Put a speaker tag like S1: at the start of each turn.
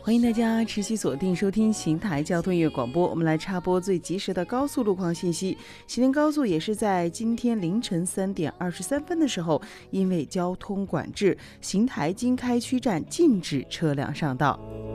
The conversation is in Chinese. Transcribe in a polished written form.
S1: 欢迎大家持续锁定收听邢台交通音乐广播，我们来插播最及时的高速路况信息。喜林高速也是在今天凌晨3点23分的时候，因为交通管制，邢台经开区站禁止车辆上道。